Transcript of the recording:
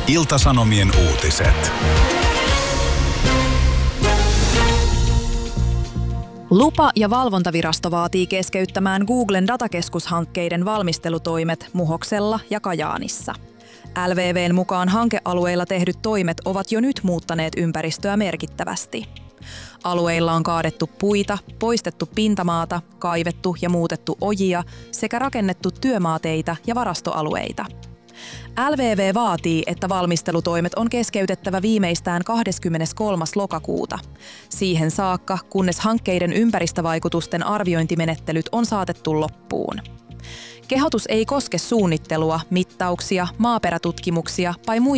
Ilta-Sanomien uutiset. Lupa- ja valvontavirasto vaatii keskeyttämään Googlen datakeskushankkeiden valmistelutoimet Muhoksella ja Kajaanissa. LVV:n mukaan hankealueilla tehdyt toimet ovat jo nyt muuttaneet ympäristöä merkittävästi. Alueilla on kaadettu puita, poistettu pintamaata, kaivettu ja muutettu ojia sekä rakennettu työmaateitä ja varastoalueita. LVV vaatii, että valmistelutoimet on keskeytettävä viimeistään 23. lokakuuta. Siihen saakka, kunnes hankkeiden ympäristövaikutusten arviointimenettelyt on saatettu loppuun. Kehotus ei koske suunnittelua, mittauksia, maaperätutkimuksia tai muita